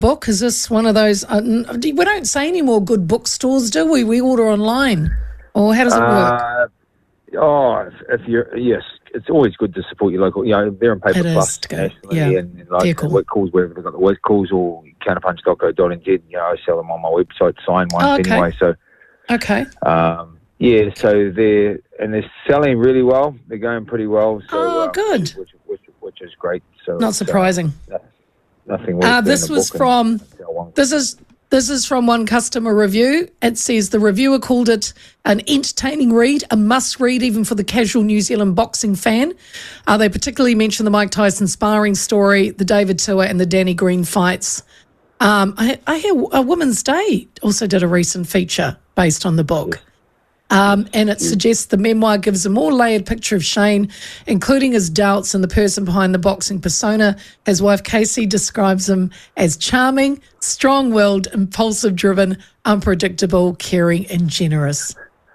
book? Is this one of those? We don't say any more good bookstores, do we? We order online, or how does it work? Yes, it's always good to support your local. They're in Paper Plus nationally, and like wet calls wherever they've got the wet calls, or counterpunch.co.nz. I sell them on my website, signed ones anyway. So so they're selling really well. They're going pretty well. So, good. Which is great. So not surprising. Nothing worse. This is from one customer review. It says the reviewer called it an entertaining read, a must-read even for the casual New Zealand boxing fan. They particularly mention the Mike Tyson sparring story, the David Tua and the Danny Green fights. I hear Women's Day also did a recent feature based on the book. And it suggests the memoir gives a more layered picture of Shane, including his doubts and the person behind the boxing persona. His wife, Casey, describes him as charming, strong-willed, impulsive-driven, unpredictable, caring, and generous.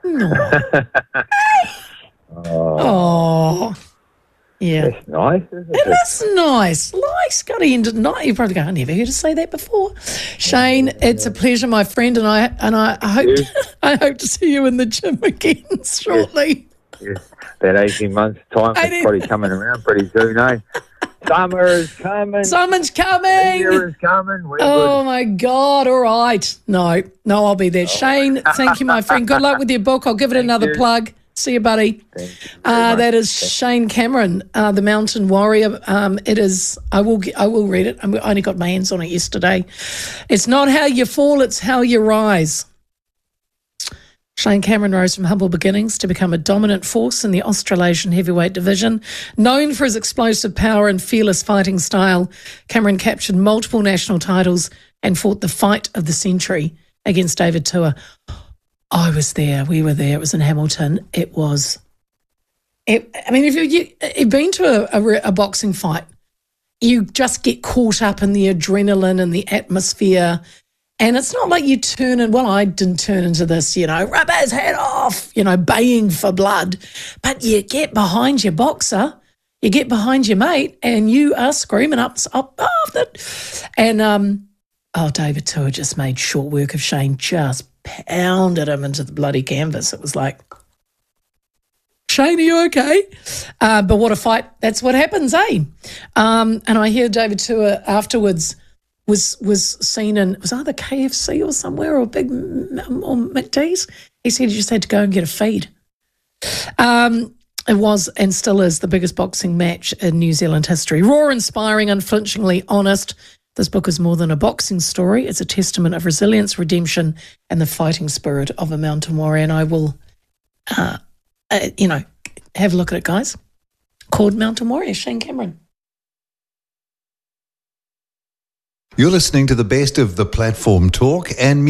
Oh. Yeah. That's nice, isn't it? It is nice. Life's got to end at night. You probably go, I never heard her say that before. Shane, it's a pleasure, my friend, and I hope to see you in the gym again shortly. Yes. That 18 months' time is probably coming around pretty soon, eh? Summer is coming. Summer's coming. Winter is coming. We're good. My God. All right. No, I'll be there. Shane, thank you, my friend. Good luck with your book. I'll give it another plug. See you, buddy. That is Shane Cameron, the Mountain Warrior. It is. I will read it. I only got my hands on it yesterday. It's not how you fall; it's how you rise. Shane Cameron rose from humble beginnings to become a dominant force in the Australasian heavyweight division. Known for his explosive power and fearless fighting style, Cameron captured multiple national titles and fought the fight of the century against David Tua. I was there. We were there. It was in Hamilton. If you've been to a boxing fight, you just get caught up in the adrenaline and the atmosphere. And it's not like you turn in, I didn't turn into this, rub his head off, baying for blood. But you get behind your boxer, you get behind your mate, and you are screaming up that. And, David Tua just made short work of Shane, just pounded him into the bloody canvas. It was like, Shane, are you okay? But what a fight. That's what happens, eh? And I hear David Tua afterwards was seen in, it was either KFC or somewhere or McD's. He said he just had to go and get a feed. It was and still is the biggest boxing match in New Zealand history. Raw, inspiring, unflinchingly honest. This book is more than a boxing story. It's a testament of resilience, redemption, and the fighting spirit of a mountain warrior. And I will, have a look at it, guys. Called Mountain Warrior, Shane Cameron. You're listening to the best of the Platform Talk and